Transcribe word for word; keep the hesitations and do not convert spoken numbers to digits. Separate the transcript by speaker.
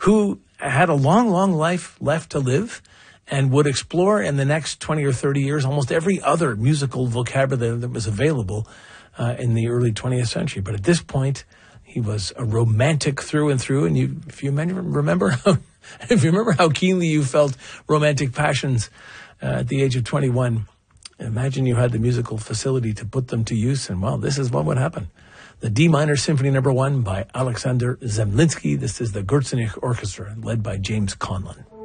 Speaker 1: who had a long, long life left to live and would explore in the next twenty or thirty years almost every other musical vocabulary that was available uh, in the early twentieth century. But at this point, he was a romantic through and through. And you, if you remember how, if you remember how keenly you felt romantic passions uh, at the age of twenty-one, imagine you had the musical facility to put them to use. And well, this is what would happen. The D minor Symphony Number One by Alexander Zemlinsky. This is the Gurtzenich Orchestra, led by James Conlon.